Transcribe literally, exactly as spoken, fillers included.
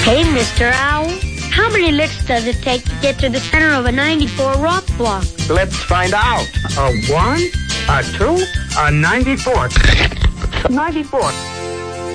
Hey, Mister Owl, how many licks does it take to get to the center of a ninety-four rock block? Let's find out. A one, a two, a ninety-four. ninety-four.